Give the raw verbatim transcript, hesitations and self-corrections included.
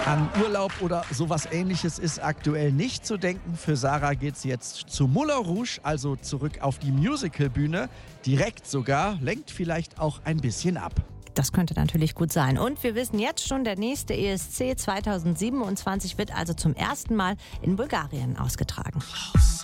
An Urlaub oder sowas Ähnliches ist aktuell nicht zu denken. Für Sarah geht's jetzt zu Moulin Rouge, also zurück auf die Musicalbühne. Direkt sogar, lenkt vielleicht auch ein bisschen ab. Das könnte natürlich gut sein. Und wir wissen jetzt schon, der nächste E S C zweitausendsiebenundzwanzig wird also zum ersten Mal in Bulgarien ausgetragen.